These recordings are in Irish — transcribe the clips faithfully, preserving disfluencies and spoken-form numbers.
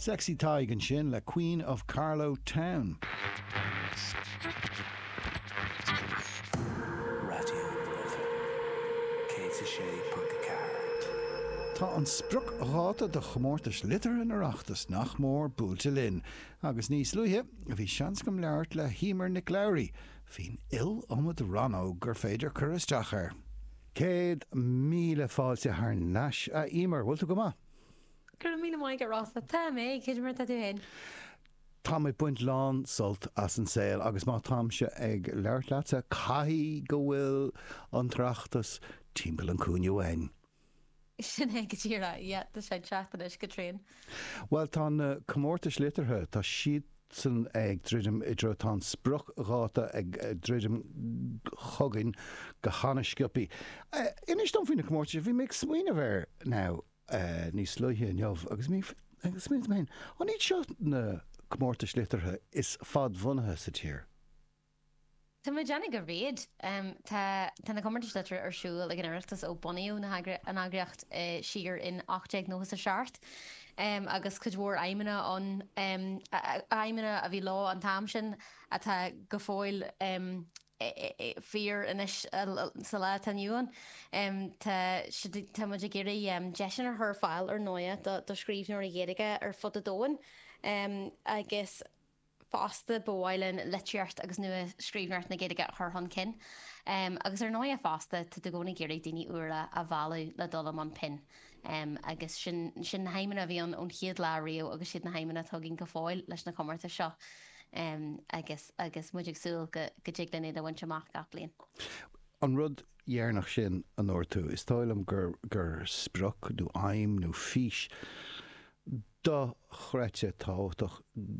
Sexy Tig and Shin, la Queen of Carlow Town. Tá an spruc ráta de chomórtas litter in arachtas nach mór búilte linn. Agus níos luithe, bhí seans gom leart le Hímar Nic Lowry, hín il omad Ranó gur féidir cur isteach ar. Céad míle fáilte haar nas a Emer, bhfuil tú go ma? Gur míle mai go rása, tá mé, céad mar tá tú hen. Tá mé buint lán sult as an saoil, agus má táimse ag leart leatsa caithí go bhfuil an trachtas timpeall an cúniú hain. Sin é go tíra, yeah, tá sé teachtanis go trín. Well, tá na comórtas litirthe, tá siad san ag dridim idro tá spruch ráta ag dridim chuggin go chana sciupi. Uh, Inis dom fina comórtas, bhí mé smuoine bhar now uh, níos luithe in jobh, agus mí agus mí main. An iad seo na comórtas litirthe is fad bhunaithe sa tír. Tá mé deanna go réad um, tá na comórtas litir ar siúil ag an iireachtas ó Boniú na an agriocht uh, siar in achtéag nóchas a seart. Um, agus chudhór aimimena an um, aimimena a bhí lá an tam sin a tá go fóil um, fear inis sa le taniuan. Um, tá muidir géirí um, deisian ar thur fáil ar nóia do scríbneoir a dhéige ar fud a dóin. Um, agus fásta bhhailin litreart agus nua scríbneart na géidige ar hon cin. Um, agus ar nóia fásta tá do gcóna géirí daoine uaire a bhálú le dul am an pin. Um, agus sin sin na haimena bhí an ón chiad láríú agus siad na haimena thuginn go fáil leis na commarta seo. Um, agus agus muidir súil go go dtí lenéad a bhaint amach gach bliain. An rud dhearnach sin an ortú is táilm gur gur spruc nó aim nó fís do chreite táach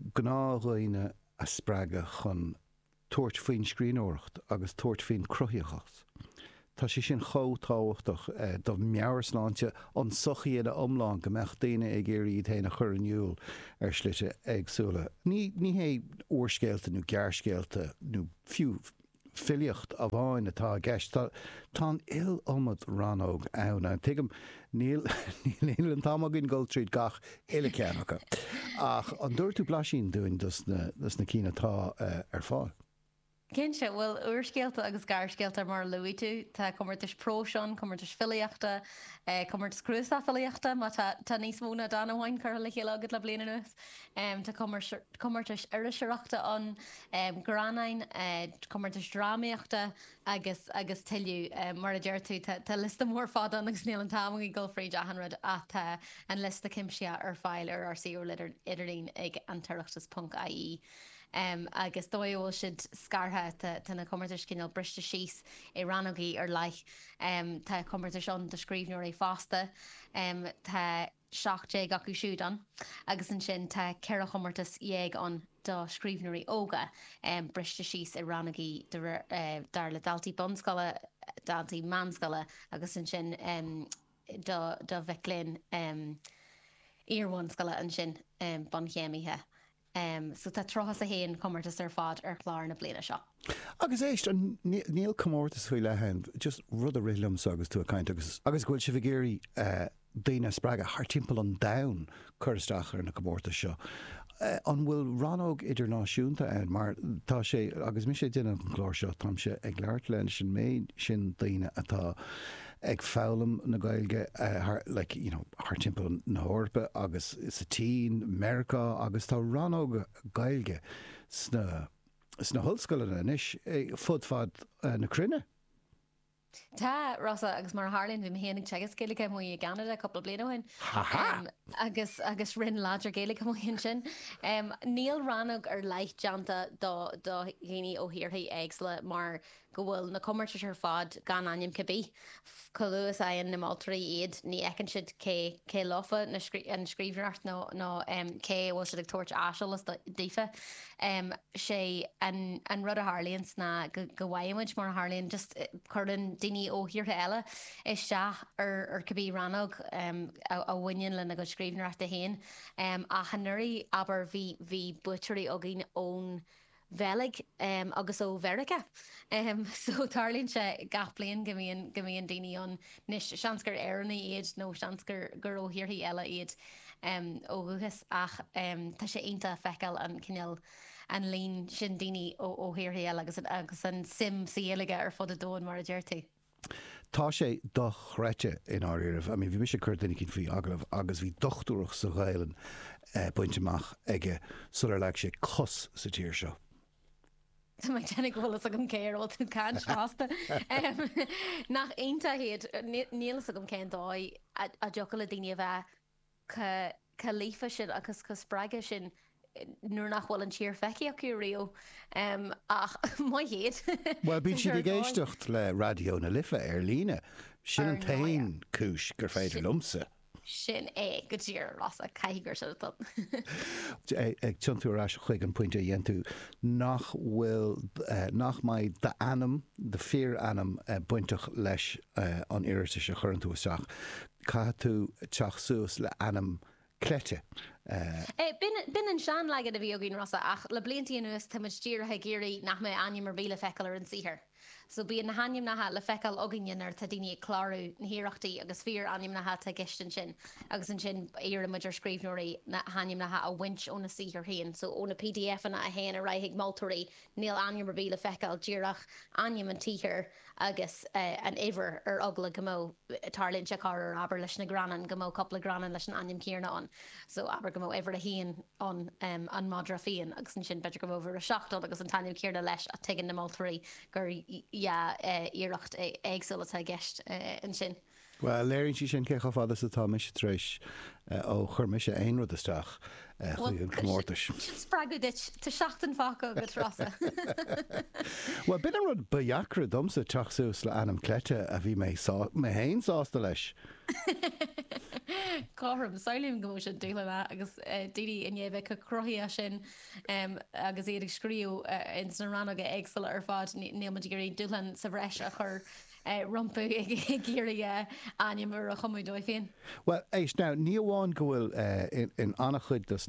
gnághine a sppraga chun tuairt faoin scríóireacht agus tuairt faoin cruthíochas. Tá sé sin chótáhachtach eh, do meabharsláinte an sochaíad a omláin go meach daine ag géirí héna chur aniuil ar slite agsúla. Ní ní hé uorscéalta nó gearrscéalta nó fiú filiocht a bháin atá gceist. Tá tá il omad Ranóg ann. Tuigim níl níl an támagin Gold Street gach ile ceannacha. Ach an dúirtú blaisín dúin dus na cína tá uh, ar fáil. Cén se bhfuil uorscéalta agus garscéalta mar luí tú, tá commartas próseán, commartas filiachta, eh, commartas cruúsa filiachta, má tá níos móna dána bhain chu le chéile agad le bliana nuas. Um, tá commartas iriseachta an um, granáin, uh, commartas drámaíochta agus agus tiiliú um, mar a deir tú tá lista mór fád an agus níl an támaí Gulfrey Jahanrad a tá an lista cimsia ar fáil ar ar síú lidir idirín ag antarachtas punt I E. Um, agus dóhil siad scartha tá na commartas cinál briste síos i Ranógaí ar leith um, tá commartas an de scríbneoir é fásta um, tá seachté gacu siúdan agus an sin tá ceire commartas dhéag an do scríbneoirí óga um, briste síos i Ranógaí uh, dar le daltaí bonscala daltaí manscala agus an sin um, do, do bheiclinn um, íorhanscala an sin um, bonchéimithe. Um, so tá trochas a héin commartas ar fád ar chlár na bliana seo. Agus éist an níl comórtas chuil lehan, just rud a rilumm agus tú a caiint agus agus ghfuil si bhgéirí uh, daoine sppraga thar timpeall an dain chuirteach ar na comórtas seo. Uh, an bhfuil Ranóg idirnáisiúnta ann, mar tá sé agus mi sé duine an chlár seo tám sé ag leart len sin méid sin daoine atá ag fálam na gailge uh, like, you know, haar timpeall na Hórpa agus is a tín, America agus tá Ranóg gailge sna sna hulscoileanna inis eh, fud fad uh, na crinne. Tá Rosa agus mar Harlín bhí héananig tegus Gaeilge mu i Canada couple bliana hain. Um, agus agus rinn láidir Gaeilge mu hin sin. Um, níl Ranóg ar leiith deanta do do géine ó hiorthaí éagsla mar go bhfuil na commartas ar fád gan aim cabbí. Colúas a na maltarí iad ní ecan siad cé cé lofa na an scríbneart nó nó cé bhfuil siad ag tuairt aisialas dífa. Um, sé an an rud a Harlíns na go bhhaimiid mar Harlín just chuann daoine ó hiortha eile is se ar ar cabbí Ranóg um, a, a bhaineann le na go scríbneart a héin um, a hanuirí aber bhí bhí buteirí agin ón Velig um, agus ó Verica. Um, so tarlín se gaplaíonn go mbeadh daoine an níos seansgur airna iad nó seansgur gur ó hiorthaí eile iad ógus ach tá sé einta fecail an cinil an lín sin daoine ó hirirhéal agus agus an sim saéige ar fud a dóin mar a dúirtú. Tá sé do chreite in áirimh, a mí bhí mis sé chuirdaine cinn faoi aglah agus bhí dochtúach sa gaiilen pointeach ige sular le sé cos sa tíir seo. Tá mai tenig bhfuil a gom céir ó tú can sásta. Nach einta héad nílas a gom cén dóid a jocail a daine bheith lífa sin agus go spreige sin nuair nach bhfuil an tíir feici acu riú ach mai héad. Well, bín siad ag éisteacht le radio na lifa ar líne sin an tain cúis gur féidir lumsa. Sin é go tíir rasa caigur se tan. Ag tuntúrás chuig an pointe dhéantú nach bhfuil nach mai de anam de fear anam buintach leis an iirte se chuann tú isteach. Ca tú teach suas le anam cléite. Bin an sean leigad a bhí agin Rosa ach le bliantí nuas tá tíir ha géirí nach mé aim mar bíle fecail ar an sihir. So bí na haim nathe le fecail aginnar tá daine chláú na hiíireachtaí agus fír aim nathe tá gistan sin agus an sin ar a muidir scríbnúirí na haim nathe a winch óna sihir haon, so óna P D F anna a héana a raigh maltóirí níl aim mar bíle fecail díireach aim an tíhir agus an éver ar agla gomó tarlinn se car ar aber leis na granan gomó coppla granan leis an aim céarna an. So aber gomó éver a híon an um, an madra féin agus an sin beidir go over a seachtal agus an tainú céirna leis a tegan na maltóirí gur ja iirecht éagsúla gist an sin. Well, léirn si sin cecha fada sa táis tréis ó churmise aonrad isteach chuig an chmórtais. Sin spragu dit tá seachtain fáca go trasa. Well, bin an rud beacra domsa teachsús le anam cléite a bhí mé mé haon sásta leis. Cáram saolim go sin dúla agus daoine innébh go crothaí sin agus iad scríú in san rannaga éagsúla ar fád níl gurí dúlan sa bhreis a chur rompu géirí aim ar a chumú dóid féin. Well, éis ná ní bháin go bhfuil in annach chuid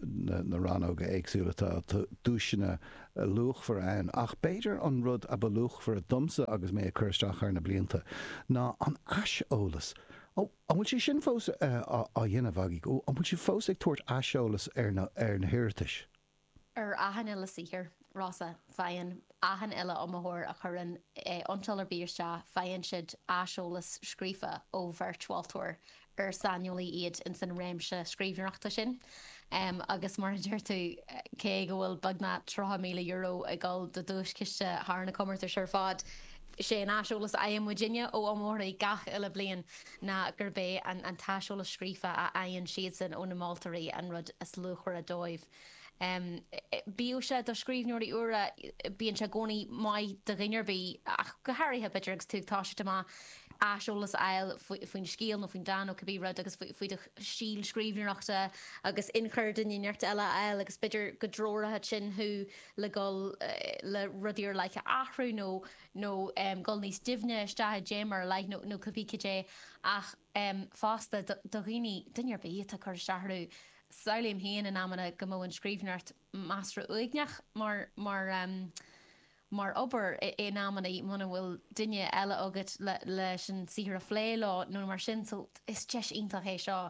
na ranóga éagsúlatá dúisina luch for an ach beidir an rud a beluch for a domsa agus mé chuirteach ar na blianta ná an aisolalas. Oh, an bhfuil si sin fós a dhéanamh agig ó an bhfuil si fós ag tuairt aisolalas ar na hirirtais. Ar ahan eile sihir Rosa féin ahan eile ó mthór a churann antal ar bíirte féin siad aisolalas scrífa ó virtuáltóir ar sanolaí iad in san réimse scríbneachta sin. Um, agus mar dúir tú cé go bhfuil bagna three míle euro ag gáil do dúisciste thar na commartar seir fád sé an aisolalas aim Virginia ó amóraí gach ile blian na gur bé an, an táisiolalas scrífa a aon siad san ó na Maltaí an rud is luchar a dóibh. Um, Bíú se do scríbneoirí ura bíon se gcónaí mai de rinnearbí ach go hairithe beidir agus túgtá se má aisolalas eil faoin scíal nó faoin dan ó cabbí rud agus faoi de síl scríbneachta agus inchur duineart eile eil agus beidir go drórathe sin thu le gáil le rudíir le ahrú nó nó gáil níos dimhne istethe démar le nó cabbícidé ach fásta do rií duinearbí a chur stearú. Saolim híon an amana go mó an scríbneart meastra uigneach mar mar um, mar obair é námanaí muna bhfuil duine eile agat leis an sihir a phlé lá nó mar sin so is teis ionintach é seo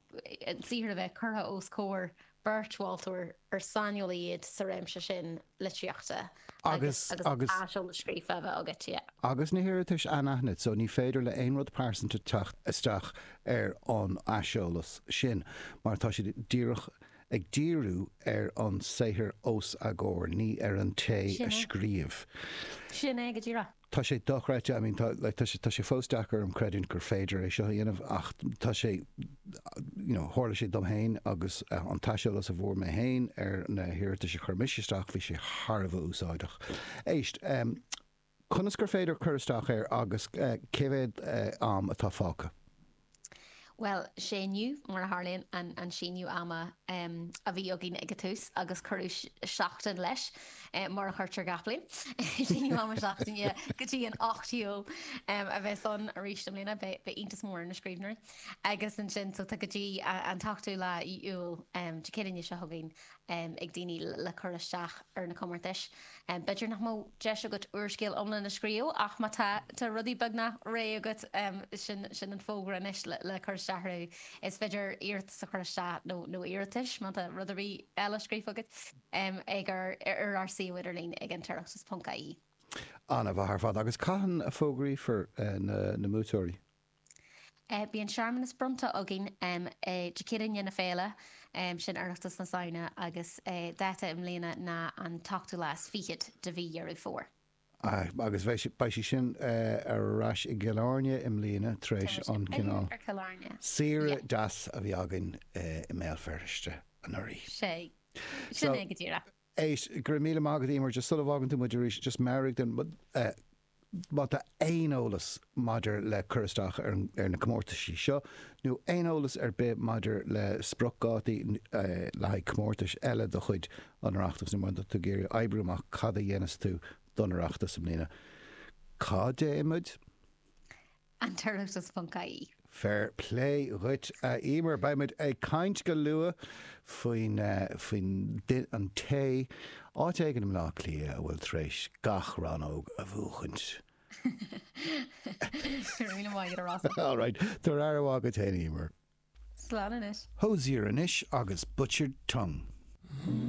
sihir a bheith curtha os cóir virtuáltóir ar sanolaí iad sa réimse sin litríochta agus agus aisiol scrífa bheith agat yeah. Agus na hiiritis anaithnid so ní féidir le aon rud pásanta teach isteach ar an aisiolalas sin mar tá sé díreach ag díriú ar an saothar os agóir ní ar an té a scríomh. Sin é go dtíra. Tá sé dochreite, I mean, tá sé fósteachar an credin gur féidir é seo dhéanamh ach tá sé hála sé dom héin agus an taiisiolalas a bhór mé héin ar na hirirta sé chuirmiisisteach bhí sé Harbh úsáideach. Éist, chunas gur féidir chuiristeach ar agus céhéad am atá fáca. Well, sé nniu mar a Harlíonn an, an síniu ama um, a bhí agin ag tús agus chuú seachtain leis um, mar a chuirtar gaplainn. Síniu ama seachtain go dtí an ochtíú um, a bheith son a ríistem lína be intas mór na scríbneir. Agus an sin so go dtí an tachtú le úil um, de céine se hagin um, ag daoine le chuiristeach ar na commartais. Um, Beidir nach mó de agat uorcéil omlan na scríú ach má tá rudí bagna ré agat um, sin, sin an fógra inis le, le chuir choristeú is féidir iirt sa choriste nó nó iirtis má a rudarí eile scrífagad ag ar ar síidir lín ag an tuachtas Pcaí. Anna bhar fad agus caihan a fógraí for na mútóirí. Bí an seaarman is brunta agin decéan na féile sin arachtas na saona agus déta im léana na an tachtú leis fichiid de bhí dhearú fór. Agus bei sé sin arráis i Gceilárne im líana tréis an cinál. Sire das a bhí agin i méilferiste an orí. sé sin go dtíra. Éis gur míle mágadí mar just sulhágan tú muidir just married den má tá éolalas maidir le chuisteach ar na comórtaí seo, nó éolalas ar bit maidir le sprocátaí le comórtas eile do chuid anreachtas na manda tú géir ebrúach cad a dhéananas tú donreachtas sem lína. Cá dé imid? An tuachtas Pcaí. Fair play ruit émar baimid ag caint go lua faoin faoin an té áit an lá clia a bhfuil tréis gach ranóg a bhúchant. All right, tar ar bhá go téine émar. Slán inis. Hósíar inis agus butchered tongue.